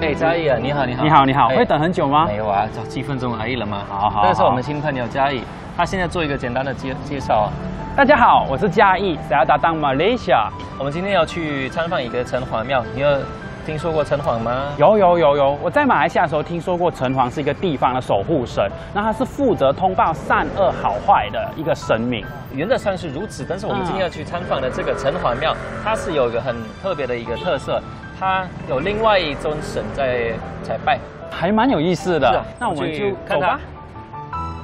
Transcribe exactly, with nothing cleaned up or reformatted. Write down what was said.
哎，嘉义啊，你好，你好， 你好，你好， 哎会等很久吗？ 没有啊，找几分钟而已了嘛。 好好， 这是我们新朋友嘉义，他现在做一个简单的介介绍啊。 大家好，我是嘉义，saya datang Malaysia。 我们今天要去参访一个城隍庙，你有听说过城隍吗？ 有有有有，我在马来西亚的时候听说过城隍是一个地方的守护神，那他是负责通报善恶好坏的一个神明。 原则上是如此，但是我们今天要去参访的这个城隍庙，它是有一个很特别的一个特色，它有另外一尊神在在拜， 还蛮有意思的。 是啊那我们去看它就走吧。